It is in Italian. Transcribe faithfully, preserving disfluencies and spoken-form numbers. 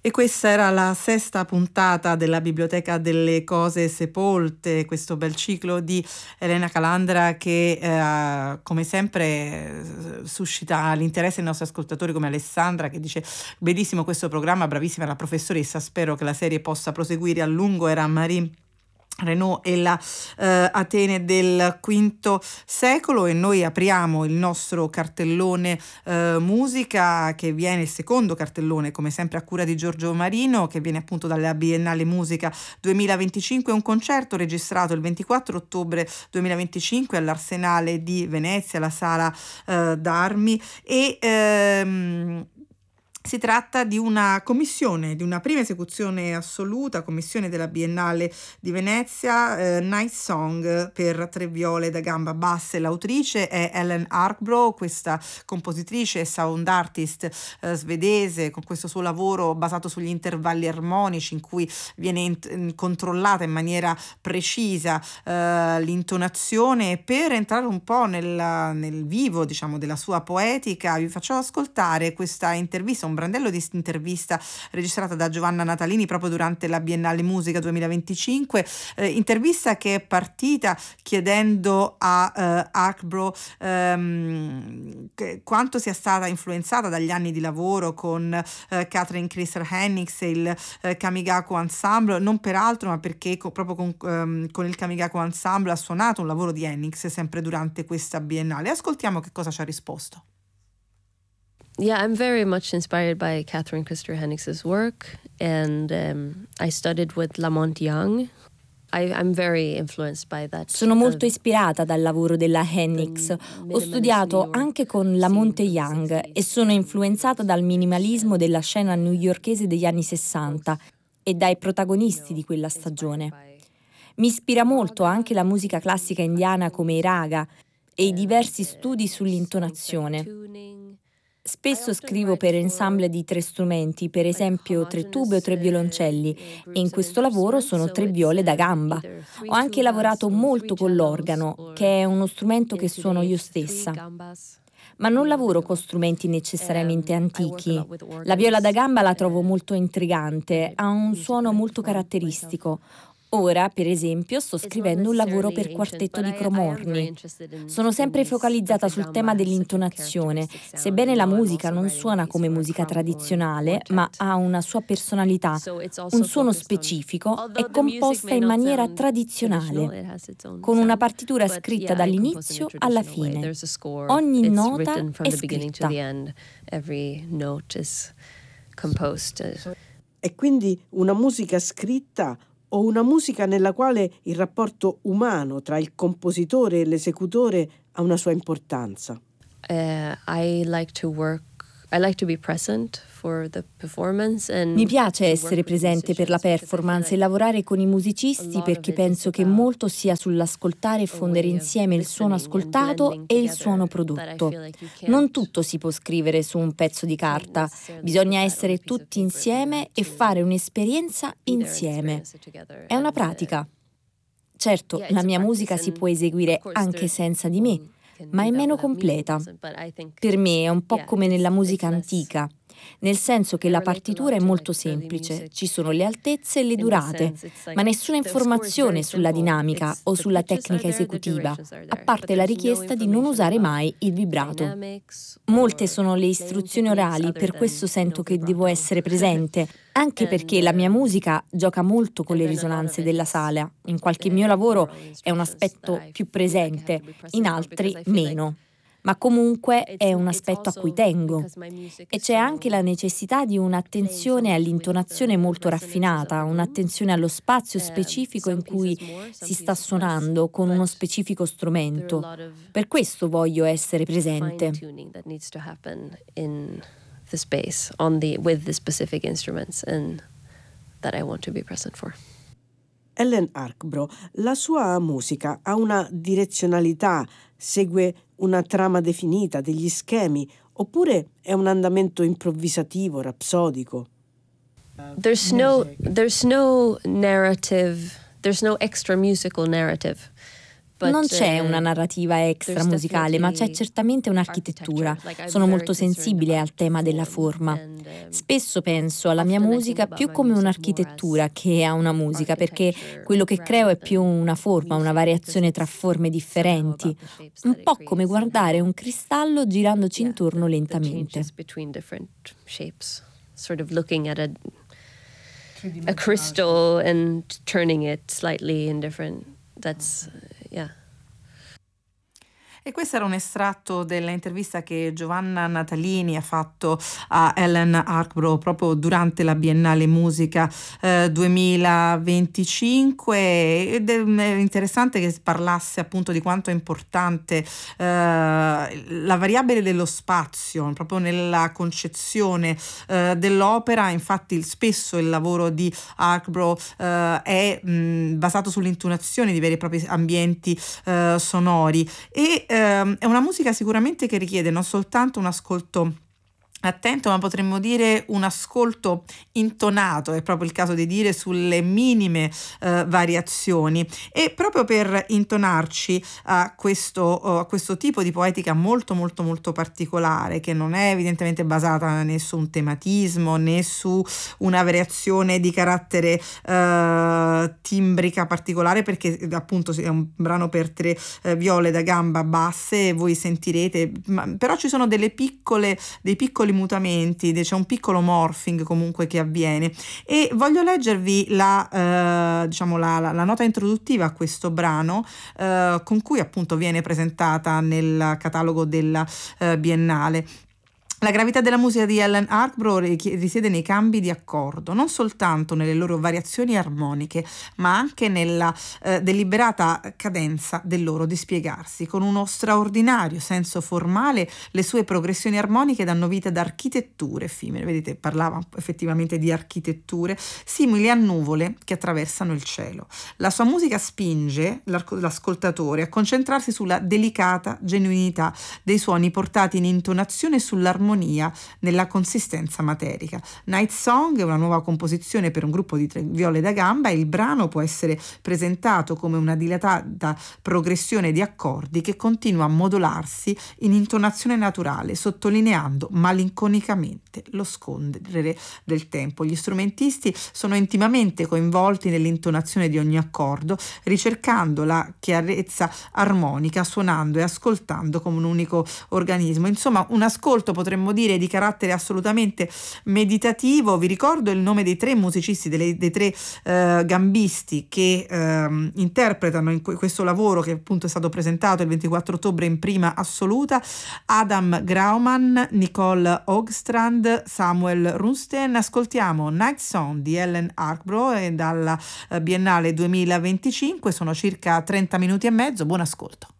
E questa era la sesta puntata della Biblioteca delle Cose Sepolte, questo bel ciclo di Elena Calandra che eh, come sempre eh, suscita l'interesse dei nostri ascoltatori, come Alessandra che dice bellissimo questo programma, bravissima la professoressa, spero che la serie possa proseguire a lungo. Era Marie Renaud e la eh, Atene del quinto secolo, e noi apriamo il nostro cartellone eh, musica, che viene il secondo cartellone come sempre a cura di Giorgio Marino, che viene appunto dalla Biennale Musica duemilaventicinque, un concerto registrato il ventiquattro ottobre duemilaventicinque all'Arsenale di Venezia, la Sala eh, d'Armi, e ehm, si tratta di una commissione, di una prima esecuzione assoluta, commissione della Biennale di Venezia, eh, Night Song per tre viole da gamba basse. L'autrice è Ellen Arkbro, questa compositrice e sound artist eh, svedese, con questo suo lavoro basato sugli intervalli armonici, in cui viene in- controllata in maniera precisa eh, l'intonazione. Per entrare un po' nel, nel vivo, diciamo, della sua poetica, vi faccio ascoltare questa intervista, un brandello di intervista registrata da Giovanna Natalini proprio durante la Biennale Musica duemilaventicinque, eh, intervista che è partita chiedendo a eh, Arkbro ehm, che, quanto sia stata influenzata dagli anni di lavoro con eh, Catherine Christer Hennix e il eh, Kamigaku Ensemble, non per altro ma perché co- proprio con, ehm, con il Kamigaku Ensemble ha suonato un lavoro di Hennix sempre durante questa Biennale. Ascoltiamo che cosa ci ha risposto. Yeah, I'm very much inspired by Catherine Christer Hennix's work, and um, I studied with Lamont Young. I, I'm very influenced by that. Sono molto ispirata dal lavoro della Hennix. Ho studiato anche con Lamont Young e sono influenzata dal minimalismo della scena newyorkese degli anni sessanta e dai protagonisti di quella stagione. Mi ispira molto anche la musica classica indiana come i raga e i diversi studi sull'intonazione. Spesso scrivo per ensemble di tre strumenti, per esempio tre tube o tre violoncelli, e in questo lavoro sono tre viole da gamba. Ho anche lavorato molto con l'organo, che è uno strumento che suono io stessa. Ma non lavoro con strumenti necessariamente antichi. La viola da gamba la trovo molto intrigante, ha un suono molto caratteristico. Ora, per esempio, sto scrivendo un lavoro per quartetto di cromorni. Sono sempre focalizzata sul tema dell'intonazione, sebbene la musica non suona come musica tradizionale, ma ha una sua personalità, un suono specifico, è composta in maniera tradizionale, con una partitura scritta dall'inizio alla fine. Ogni nota è scritta. È quindi una musica scritta o una musica nella quale il rapporto umano tra il compositore e l'esecutore ha una sua importanza? Uh, I like to work, I like to be present for the performance and Mi piace essere presente per la performance e lavorare con i musicisti perché penso che molto sia sull'ascoltare e fondere insieme il suono ascoltato e il suono prodotto. Non tutto si può scrivere su un pezzo di carta, bisogna essere tutti insieme e fare un'esperienza insieme. È una pratica. Certo, la mia musica si può eseguire anche senza di me, ma è meno completa. Per me è un po' come nella musica antica, nel senso che la partitura è molto semplice, ci sono le altezze e le durate, ma nessuna informazione sulla dinamica o sulla tecnica esecutiva, a parte la richiesta di non usare mai il vibrato. Molte sono le istruzioni orali, per questo sento che devo essere presente, anche perché la mia musica gioca molto con le risonanze della sala. In qualche mio lavoro è un aspetto più presente, in altri meno. Ma comunque è un aspetto a cui tengo. E c'è anche la necessità di un'attenzione all'intonazione molto raffinata, un'attenzione allo spazio specifico in cui si sta suonando con uno specifico strumento. Per questo voglio essere presente. The space on the with the specific instruments and that I want to be present for. Ellen Arkbro, la sua musica ha una direzionalità, segue una trama definita, degli schemi, oppure è un andamento improvvisativo, rapsodico? There's no there's no narrative, there's no extra musical narrative. Non c'è una narrativa extra musicale, ma c'è certamente un'architettura. Sono molto sensibile al tema della forma. Spesso penso alla mia musica più come un'architettura che a una musica, perché quello che creo è più una forma, una variazione tra forme differenti, un po' come guardare un cristallo girandoci intorno lentamente. Sort of looking at a a crystal and turning it slightly in different. That's uh, yeah. E questo era un estratto dell'intervista che Giovanna Natalini ha fatto a Ellen Arkbro proprio durante la Biennale Musica eh, duemilaventicinque, ed è interessante che parlasse appunto di quanto è importante eh, la variabile dello spazio proprio nella concezione eh, dell'opera. Infatti spesso il lavoro di Arkbro eh, è mh, basato sull'intonazione di veri e propri ambienti eh, sonori, e è una musica sicuramente che richiede non soltanto un ascolto attento, ma potremmo dire un ascolto intonato, è proprio il caso di dire, sulle minime eh, variazioni, e proprio per intonarci a questo, a questo tipo di poetica molto molto molto particolare, che non è evidentemente basata né su un tematismo né su una variazione di carattere eh, timbrica particolare, perché appunto è un brano per tre eh, viole da gamba basse, voi sentirete, ma, però ci sono delle piccole dei piccoli mutamenti, c'è un piccolo morphing comunque che avviene, e voglio leggervi la, eh, diciamo la, la, la nota introduttiva a questo brano eh, con cui appunto viene presentata nel catalogo della eh, Biennale. La gravità della musica di Ellen Arkbro risiede nei cambi di accordo, non soltanto nelle loro variazioni armoniche, ma anche nella eh, deliberata cadenza del loro dispiegarsi. Con uno straordinario senso formale, le sue progressioni armoniche danno vita ad architetture effimere. Vedete, parlava effettivamente di architetture simili a nuvole che attraversano il cielo. La sua musica spinge l'ascoltatore a concentrarsi sulla delicata genuinità dei suoni portati in intonazione sull'armonia nella consistenza materica. Night Song è una nuova composizione per un gruppo di tre viole da gamba, e il brano può essere presentato come una dilatata progressione di accordi che continua a modularsi in intonazione naturale, sottolineando malinconicamente lo scorrere del tempo. Gli strumentisti sono intimamente coinvolti nell'intonazione di ogni accordo, ricercando la chiarezza armonica, suonando e ascoltando come un unico organismo. Insomma, un ascolto potremmo dire di carattere assolutamente meditativo. Vi ricordo il nome dei tre musicisti, delle, dei tre eh, gambisti che eh, interpretano in que- questo lavoro, che appunto è stato presentato il ventiquattro ottobre in prima assoluta: Adam Grauman, Nicole Hogstrand, Samuel Runsten. Ascoltiamo Night Song di Ellen Arkbro e dalla eh, Biennale duemilaventicinque, sono circa trenta minuti e mezzo. Buon ascolto.